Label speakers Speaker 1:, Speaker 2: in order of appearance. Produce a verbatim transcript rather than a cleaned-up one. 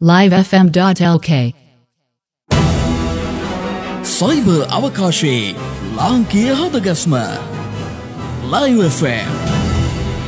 Speaker 1: live f m dot l k
Speaker 2: cyber අවකාශයේ ලාංකීය හදගස්ම Live F M